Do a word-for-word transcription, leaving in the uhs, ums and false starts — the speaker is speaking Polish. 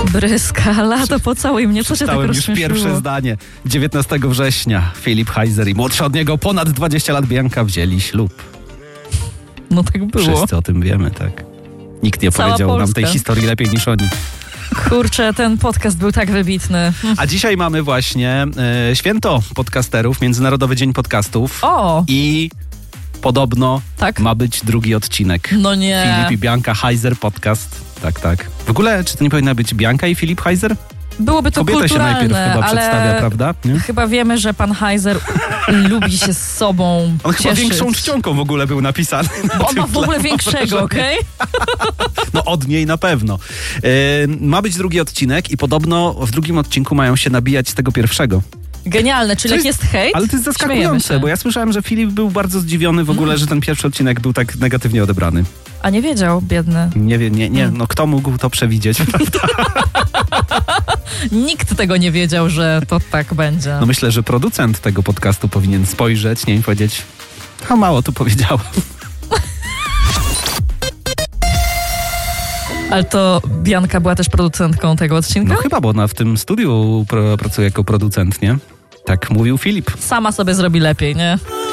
Bryska, lato pocałuj mnie, co się tak Czytałem już rozśmieszyło? pierwsze zdanie. dziewiętnastego września Filip Heiser i młodszy od niego ponad dwadzieścia lat Bianka wzięli ślub. No tak było. Wszyscy o tym wiemy, tak. Nikt nie Cała opowiedział nam Polska. tej historii lepiej niż oni. Kurczę, ten podcast był tak wybitny. A dzisiaj mamy właśnie e, święto podcasterów, Międzynarodowy Dzień Podcastów. O! I podobno Tak? ma być drugi odcinek. No nie. Filip i Bianka Heiser podcast. Tak, tak. W ogóle, czy to nie powinna być Bianka i Filip Heiser? Byłoby to Kobieta się najpierw kulturalne, chyba ale przedstawia, prawda? Nie? chyba wiemy, że pan Heiser lubi się z sobą On chyba cieszyć. większą czcionką w ogóle był napisany. na Bo on tym ma w ogóle tle. większego, okej? No od niej na pewno. E, ma być drugi odcinek i podobno w drugim odcinku mają się nabijać z tego pierwszego. Genialne, czyli To jak jest- jest hejt, Ale to jest śmiejemy zaskakujące, się. bo ja słyszałem, że Filip był bardzo zdziwiony w ogóle, że ten pierwszy odcinek był tak negatywnie odebrany. A nie wiedział, biedny. Nie wiem, nie, nie, no kto mógł to przewidzieć? Nikt tego nie wiedział, że to tak będzie. No myślę, że producent tego podcastu powinien spojrzeć, nie i powiedzieć, a mało tu powiedziałem. Ale to Bianka była też producentką tego odcinka? No chyba, bo ona w tym studiu pro, pracuje jako producent, nie? Tak mówił Filip. Sama sobie zrobi lepiej, nie?